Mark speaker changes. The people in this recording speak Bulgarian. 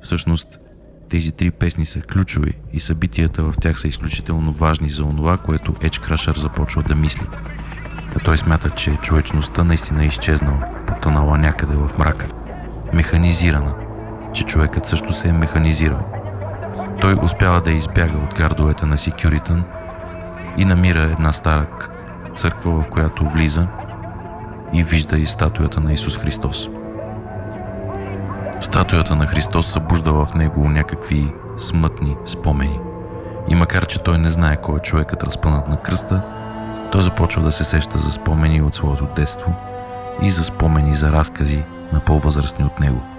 Speaker 1: Всъщност, тези три песни са ключови и събитията в тях са изключително важни за онова, което Едж Крашър започва да мисли. А той смята, че човечността наистина е изчезнала, потънала някъде в мрака. Механизирана, че човекът също се е механизирал. Той успява да избяга от гардовете на Секюритън и намира една стара църква, в която влиза и вижда и статуята на Исус Христос. Статуята на Христос събужда в него някакви смътни спомени. И макар че той не знае кой е човекът разпънат на кръста, той започва да се сеща за спомени от своето детство и за спомени за разкази на по-възрастни от него.